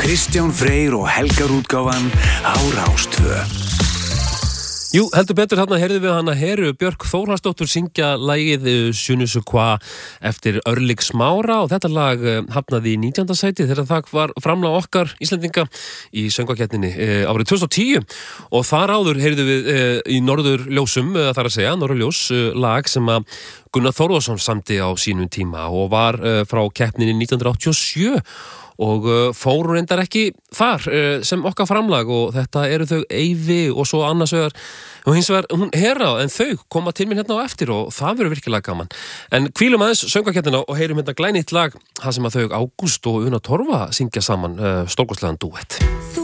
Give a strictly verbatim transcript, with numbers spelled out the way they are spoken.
Kristján Freyr og Helgar útgáfan á Rás tvö. Jú, heldur betur, þarna heyrðum við hana Heru Björk Þórhallsdóttur syngja lagið Je ne sais quoi eftir Örlyg Smára og þetta lag hafnaði í nítjánda sæti þegar það var framlag okkar Íslendinga í söngvakeppninni e, árið tvö þúsund og tíu og þar áður heyrðum við e, í Norðurljósum, e, þar að segja, Norðurljós e, lag sem að Gunnar Þórðarsson samdi á sínum tíma og var e, frá keppninni nítján hundruð áttatíu og sjö og uh, fóru reyndar ekki þar uh, sem okkar framlag og þetta eru þau Eyvi og svo annars vegar og hins vegar hún Hera en þau koma til mér hérna á eftir og það verður virkilega gaman en hvílum aðeins söngvakeppnina og heyrum hérna glænýtt lag það sem að þau Ágúst og Una Torfa syngja saman uh, stórkostlegan dúett.